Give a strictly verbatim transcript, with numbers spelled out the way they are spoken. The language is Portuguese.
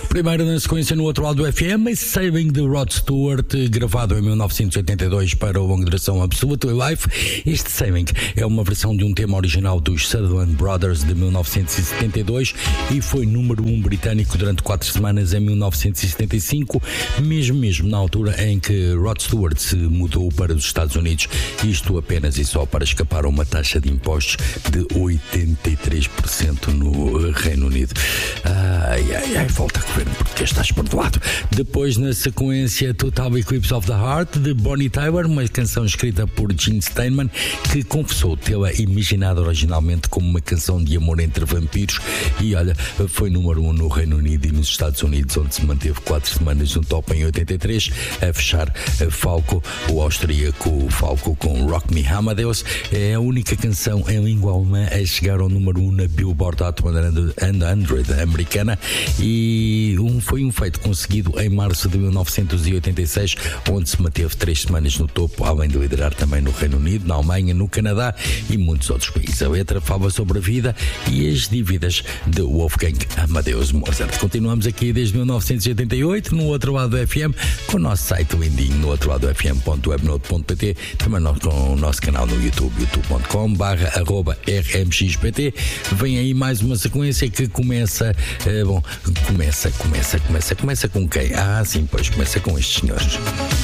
Primeiro na sequência no outro lado do F M, Saving de Rod Stewart, gravado em mil novecentos e oitenta e dois para o longa duração Absolute Life. Este Saving é uma versão de um tema original dos Sutherland Brothers de mil novecentos e setenta e dois e foi número um britânico durante quatro semanas em mil novecentos e setenta e cinco, mesmo mesmo na altura em que Rod Stewart se mudou para os Estados Unidos, isto apenas e só para escapar a uma taxa de impostos de oitenta e três por cento no Reino Unido. Ai, ai, ai, volta a governo porque estás perdoado. Depois, na sequência, Total Eclipse of the Heart de Bonnie Tyler, uma canção escrita por Gene Steinman, que confessou tê-la imaginado originalmente como uma canção de amor entre vampiros e, olha, foi número um no Reino Unido e nos Estados Unidos, onde se manteve quatro semanas no top em oitenta e três, a fechar Falco, o austríaco Falco com Rock Me Amadeus. É a única canção em língua alemã a chegar ao número um na Billboard Hot cem americana e um, foi um feito conseguido em março de mil novecentos e oitenta e seis, onde se manteve três semanas no topo, além de liderar também no Reino Unido, na Alemanha, no Canadá e muitos outros países. A letra fala sobre a vida e as dívidas de Wolfgang Amadeus Mozart. Continuamos aqui desde mil novecentos e oitenta e oito no outro lado do F M, com o nosso site lindinho no outro lado do f m ponto webnode ponto p t, também com o nosso canal no YouTube, youtube ponto com barra arroba r m x p t. Vem aí mais uma sequência que começa, eh, bom, começa, começa, começa, começa com quem? Ah, sim, pois começa com estes senhores.